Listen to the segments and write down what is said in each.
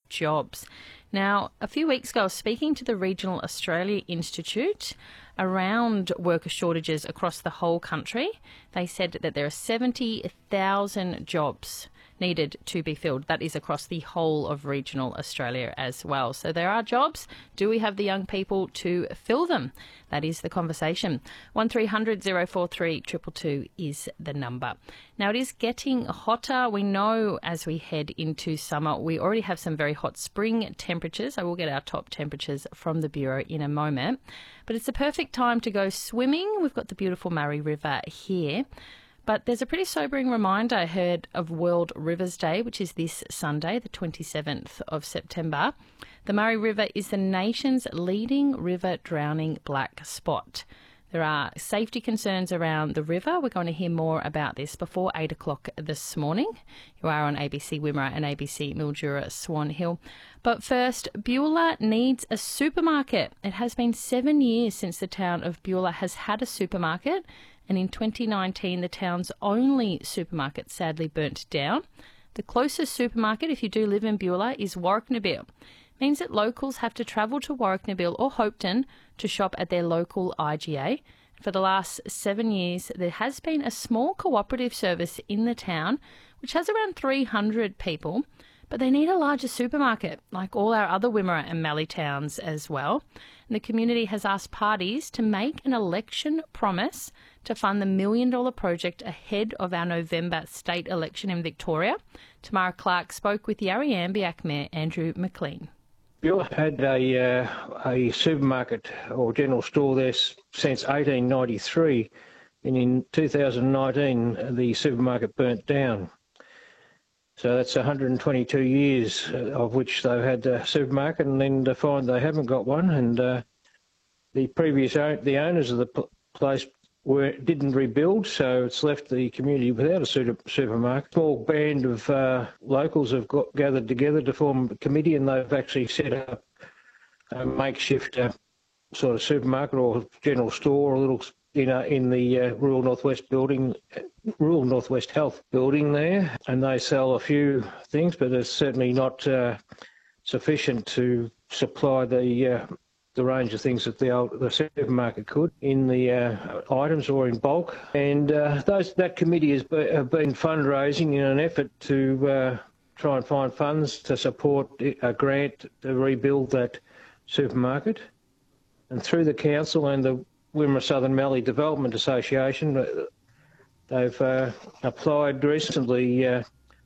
jobs. Now, a few weeks ago, I was speaking to the Regional Australia Institute around worker shortages across the whole country. They said that there are 70,000 jobs needed to be filled. That is across the whole of regional Australia as well. So there are jobs. Do we have the young people to fill them? That is the conversation. 1300 043 222 is the number. Now, it is getting hotter. We know as we head into summer, we already have some very hot spring temperatures. I will get our top temperatures from the Bureau in a moment. But it's the perfect time to go swimming. We've got the beautiful Murray River here. But there's a pretty sobering reminder ahead of World Rivers Day, which is this Sunday, the 27th of September. The Murray River is the nation's leading river drowning black spot. There are safety concerns around the river. We're going to hear more about this before 8 o'clock this morning. You are on ABC Wimmera and ABC Mildura Swan Hill. But first, Beulah needs a supermarket. It has been 7 years since the town of Beulah has had a supermarket. And in 2019, the town's only supermarket sadly burnt down. The closest supermarket, if you do live in Beulah, is Warrknabeal. It means that locals have to travel to Warrknabeal or Hopetoun to shop at their local IGA. For the last 7 years, there has been a small cooperative service in the town, which has around 300 people, but they need a larger supermarket, like all our other Wimmera and Mallee towns as well. And the community has asked parties to make an election promise to fund the $1 million project ahead of our November state election in Victoria. Tamara Clark spoke with Yarra Ambiac Mayor Andrew McLean. Beulah had a supermarket or general store there since 1893, and in 2019 the supermarket burnt down. So that's 122 years of which they've had a supermarket, and then to find they haven't got one. And the owners of the place didn't rebuild, so it's left the community without a supermarket. A small band of locals have gathered together to form a committee, and they've actually set up a makeshift sort of supermarket or general store, a little in the Rural Northwest Health building there, and they sell a few things, but it's certainly not sufficient to supply the range of things that the supermarket could in the items or in bulk. And that committee have been fundraising in an effort to try and find funds to support a grant to rebuild that supermarket. And through the council and the Wimmera Southern Mallee Development Association, they've applied recently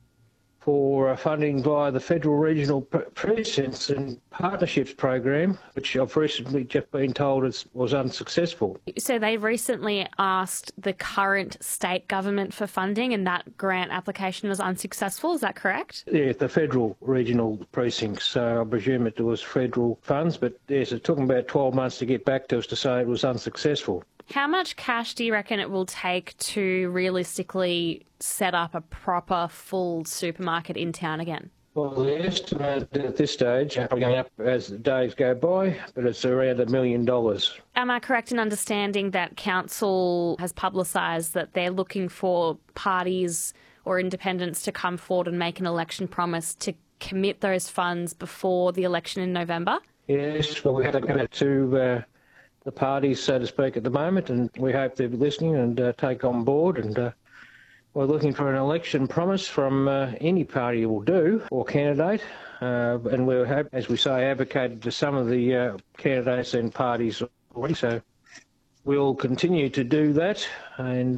for funding via the Federal Regional Precincts and Partnerships Program, which I've recently just been told was unsuccessful. So they've recently asked the current state government for funding, and that grant application was unsuccessful, is that correct? Yeah, the Federal Regional Precincts, so I presume it was federal funds, but yes, it took them about 12 months to get back to us to say it was unsuccessful. How much cash do you reckon it will take to realistically set up a proper full supermarket in town again? Well, the estimate at this stage, probably going up as the days go by, but it's around $1 million. Am I correct in understanding that council has publicised that they're looking for parties or independents to come forward and make an election promise to commit those funds before the election in November? Yes, well, we had to go to the parties, so to speak, at the moment, and we hope they're listening and take on board. And we're looking for an election promise from any party will do, or candidate. And we have, as we say, advocated to some of the candidates and parties already. So we'll continue to do that. And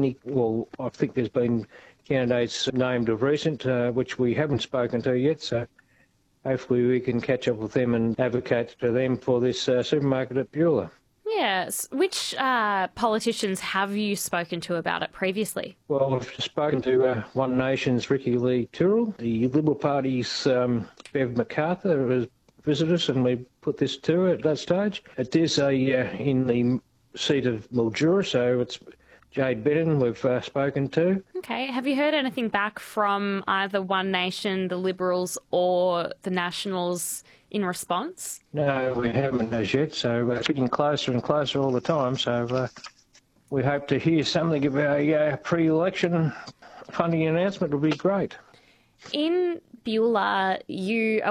I think there's been candidates named of recent, which we haven't spoken to yet. So hopefully we can catch up with them and advocate to them for this supermarket at Beulah. Yes. Which politicians have you spoken to about it previously? Well, I've spoken to One Nation's Ricky Lee Tyrrell, the Liberal Party's Bev MacArthur has visited us, and we put this to her at that stage. It is in the seat of Mildura, so it's Jade Bennon we've spoken to. Okay. Have you heard anything back from either One Nation, the Liberals or the Nationals in response? No, we haven't as yet, so it's getting closer and closer all the time. So we hope to hear something about a pre-election funding announcement. Would be great. In Beulah, you are